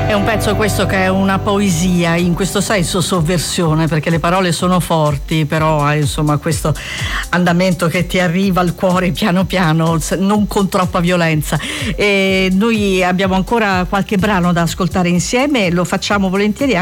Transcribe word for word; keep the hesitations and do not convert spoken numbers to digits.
È un pezzo questo che è una poesia, in questo senso sovversione, perché le parole sono forti, però ha insomma questo andamento che ti arriva al cuore piano piano, non con troppa violenza. E noi abbiamo ancora qualche brano da ascoltare insieme, lo facciamo volentieri